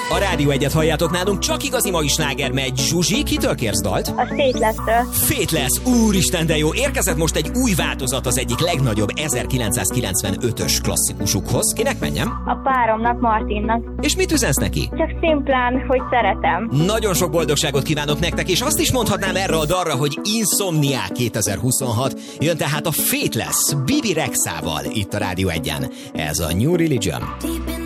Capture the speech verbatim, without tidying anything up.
A Rádió Egyet halljátok nálunk, csak igazi mai sláger megy. Zsuzsi, kitől kérsz dalt? A Faithless-től. Faithless, úristen, de jó. Érkezett most egy új változat az egyik legnagyobb ezerkilencszázkilencvenötös klasszikusukhoz. Kinek menjem? A páromnak, Martinnak. És mit üzensz neki? Csak szimplán, hogy szeretem. Nagyon sok boldogságot kívánok nektek, és azt is mondhatnám erre a dalra, hogy Insomniac kétezer-huszonhat. Jön tehát a Faithless, Bibi Rexával itt a Rádió Egyen. Ez a New Religion.